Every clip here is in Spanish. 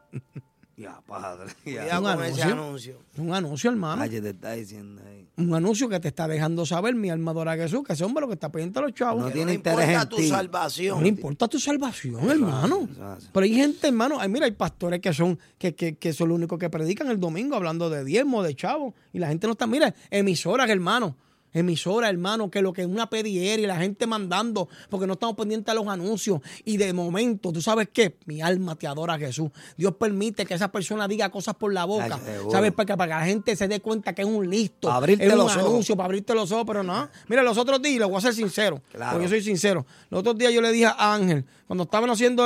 Ya, padre. Cuidado con ese anuncio. Un anuncio, hermano. Ay, te está diciendo ahí. Un anuncio que te está dejando saber, mi alma adora a Jesús, que ese hombre lo que está pendiente a los chavos. No Que tiene No interés importa en tu ti. salvación. no le importa tu salvación, hermano. Pero hay gente, hermano, mira, hay pastores que son los únicos que predican el domingo hablando de diezmo, de chavos, y la gente no está, mira, emisoras, hermano, que lo que es una pediera y la gente mandando, porque no estamos pendientes a los anuncios. Y de momento, ¿tú sabes qué? Mi alma te adora a Jesús. Dios permite que esa persona diga cosas por la boca. Ay, ¿Sabes? Para que la gente se dé cuenta que es un listo. Para abrirte es un los ojos. anuncio para abrirte los ojos, pero no. Mira, los otros días, les voy a ser sincero, Claro. porque yo soy sincero. Los otros días yo le dije a Ángel, cuando estaban haciendo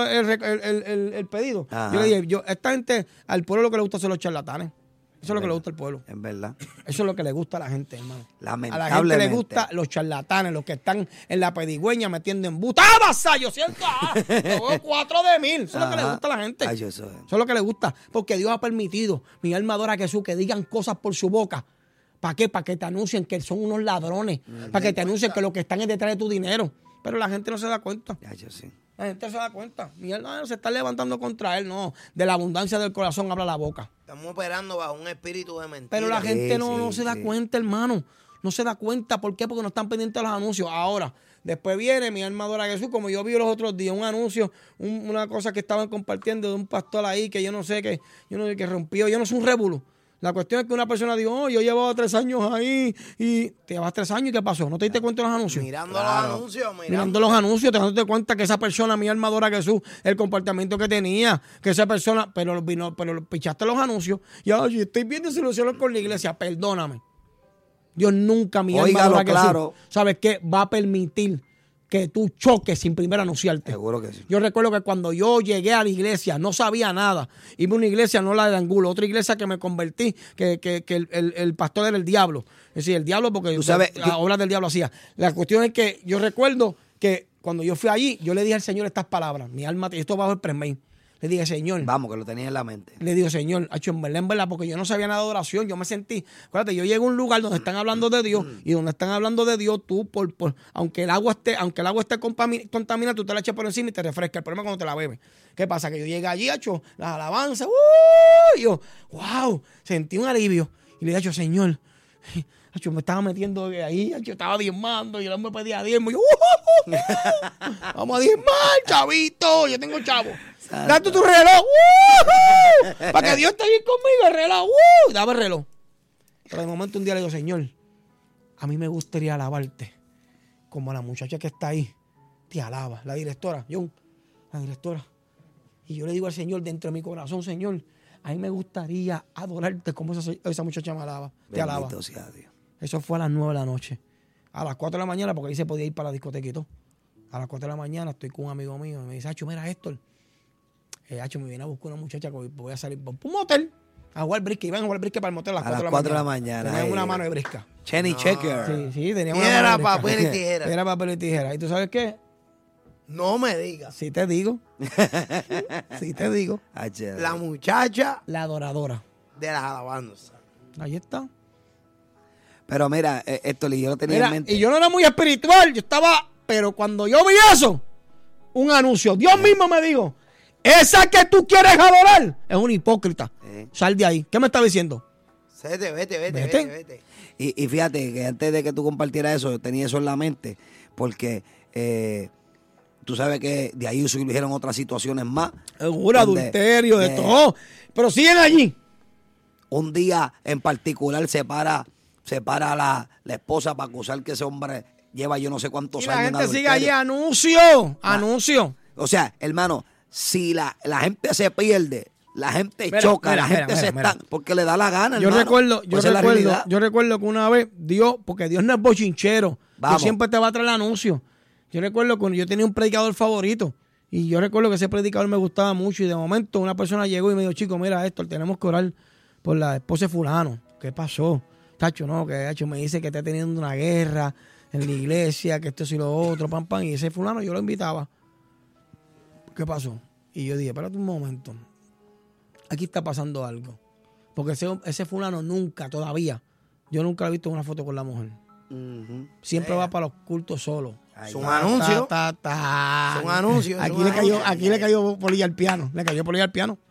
el pedido, Ajá. yo le dije, esta gente, al pueblo lo que le gusta son los charlatanes. Eso es lo que le gusta al pueblo. Es verdad. Eso es lo que le gusta a la gente, hermano. A Lamentablemente. la gente le gusta los charlatanes, los que están en la pedigüeña metiendo en buta. ¡Ah, vasallo! ¿Cierto? ¡Ah! 4 de 1000. Eso es lo que le gusta a la gente. Ay, eso es. Eso es lo que le gusta. Porque Dios ha permitido, mi alma adora a Jesús, que digan cosas por su boca. ¿Para qué? Para que te anuncien que son unos ladrones. Para que te anuncien que lo que están es detrás de tu dinero. Pero la gente no se da cuenta. Ay, yo sí. La gente se da cuenta. Mi hermano se está levantando contra él. No, de la abundancia del corazón habla la boca. Estamos operando bajo un espíritu de mentira. Pero la gente no sí, se da sí. cuenta, hermano. No se da cuenta. ¿Por qué? Porque no están pendientes de los anuncios. Ahora, después viene mi alma adora a Jesús, como yo vi los otros días, un anuncio, una cosa que estaban compartiendo de un pastor ahí que yo no sé, que rompió. Yo no soy un rebulo. La cuestión es que una persona dijo, yo llevaba 3 años ahí y te llevas 3 años y ¿qué pasó? ¿No te diste cuenta de los anuncios? Mirando los anuncios, Mirando los anuncios, te dándote cuenta que esa persona, mi alma adora a Jesús, el comportamiento que tenía, que esa persona, pero pichaste los anuncios y yo estoy viendo soluciones con la iglesia, perdóname. Dios nunca, mi alma Óigalo adora a Jesús, claro. ¿sabes qué? Va a permitir que tú choques sin primero anunciarte. Seguro que sí. Yo recuerdo que cuando yo llegué a la iglesia, no sabía nada. Iba a una iglesia, no la de Angulo, otra iglesia que me convertí, que el pastor era el diablo. Es decir, el diablo porque Tú sabes, las obras del diablo hacía. La cuestión es que yo recuerdo que cuando yo fui allí, yo le dije al Señor estas palabras. Mi alma, esto bajo el presmain. Le dije, Señor. Vamos, que lo tenía en la mente. Le digo, Señor, en verdad, porque yo no sabía nada de oración, yo me sentí, acuérdate, yo llego a un lugar donde están hablando de Dios, y donde están hablando de Dios, tú, aunque el agua esté contaminada, tú te la echas por encima y te refresca. El problema es cuando te la bebes. ¿Qué pasa? Que yo llegué allí, hecho las alabanzas, y yo, wow, sentí un alivio. Y le dije, Señor, me estaba metiendo ahí, yo estaba diezmando, y el hombre pedía diezmo, y yo, vamos a diezmar, chavito, yo tengo chavo. Date tu reloj, para que Dios esté bien conmigo, el reloj, dame el reloj. Pero de momento un día le digo, Señor, a mí me gustaría alabarte, como la muchacha que está ahí, te alaba, la directora, la directora. Y yo le digo al Señor, dentro de mi corazón, Señor, a mí me gustaría adorarte como esa muchacha me alaba, te alaba. Bendito sea Dios. Eso fue a las 9 de la noche. A las 4 de la mañana, porque ahí se podía ir para la discoteca y todo. A las 4 de la mañana estoy con un amigo mío y me dice, mira, Héctor, me viene a buscar una muchacha que voy a salir por un motel a jugar brisca. Iban a jugar brisca para el motel a las 4 de la mañana. Tenían una mano de brisca. Chenny Checker. Sí, tenían una Piedra, mano de brisca. papel y tijera. Era papel y tijera. ¿Y tú sabes qué? No me digas. Sí te digo. Sí te digo. Ay, chévere. La muchacha La adoradora. de las alabanzas. Ahí está. Pero mira, Héctor, yo lo tenía Mira, en mente. y yo no era muy espiritual. Yo estaba... Pero cuando yo vi eso, un anuncio, Dios mismo me dijo, esa que tú quieres adorar es una hipócrita. Sal de ahí. ¿Qué me está diciendo? Vete. Y fíjate que antes de que tú compartieras eso, yo tenía eso en la mente, porque tú sabes que de ahí surgieron otras situaciones más. Seguro, adulterio, de todo. Pero siguen allí. Un día en particular se para la esposa para acusar que ese hombre lleva yo no sé cuántos Y años la en gente sigue allí, adulterio. anuncio. O sea, hermano, si la gente se pierde, la gente choca, la gente se está porque le da la gana, Yo hermano. recuerdo que una vez Dios, porque Dios no es bochinchero, Vamos. Dios siempre te va a traer el anuncio. Yo recuerdo que yo tenía un predicador favorito y yo recuerdo que ese predicador me gustaba mucho y de momento una persona llegó y me dijo, chico, mira esto, tenemos que orar por la esposa de fulano. ¿Qué pasó? Tacho, no, que Tacho me dice que está teniendo una guerra en la iglesia, que esto y lo otro, pam, pam, y ese fulano yo lo invitaba. ¿Qué pasó? Y yo dije, espérate un momento, aquí está pasando algo. Porque ese fulano nunca, todavía, yo nunca lo he visto en una foto con la mujer. Siempre va para los cultos solo. Es un anuncio. Es un anuncio. Aquí le cayó polilla al piano. Le cayó polilla al piano.